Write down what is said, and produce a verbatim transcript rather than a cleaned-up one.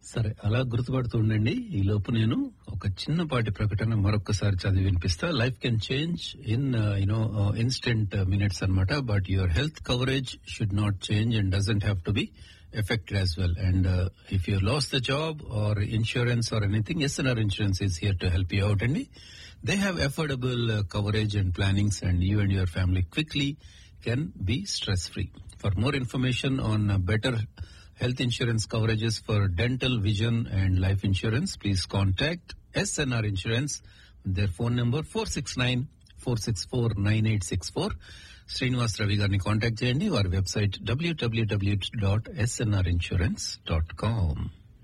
సరే, అలా గుర్తుపడుతూ ఉండండి. ఈ లోపు నేను ఒక చిన్నపాటి ప్రకటన మరొకసారి చదివి వినిపిస్తా. Life can change in you know instant minutes అన్నమాట. But your health coverage should not change and doesn't have to be affected as well. And uh, if you lost the job or insurance or anything, S N R Insurance is here to help you out. And they have affordable uh, coverage and plannings, and you and your family quickly can be stress free. For more information on uh, better health insurance coverages for dental, vision and life insurance, please contact S N R Insurance. Their phone number four six nine, four six four, nine eight six four. Srinivas Ravi గారిని contact చేయండి. వారి website డబ్ల్యూడబ్ల్యూడబ్ల్యూ dot SNR insurance dot com.